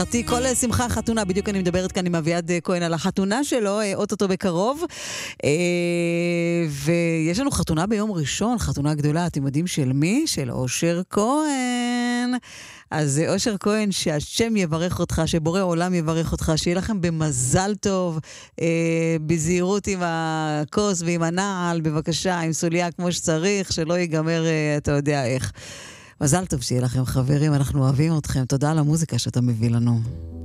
כל שמחה חתונה, בדיוק אני מדברת כאן עם אביעד כהן על החתונה שלו, אוטוטו בקרוב. ויש לנו חתונה ביום ראשון, חתונה גדולה, אתם יודעים של מי? של אושר כהן. אז אושר כהן, שהשם יברך אותך, שבורא עולם יברך אותך, שיהיה לכם במזל טוב, בזהירות עם הכוס ועם הנעל, בבקשה, עם סוליה כמו שצריך, שלא ייגמר, אתה יודע איך. מזל טוב שיהיה לכם חברים, אנחנו אוהבים אתכם. תודה על המוזיקה שאתה מביא לנו.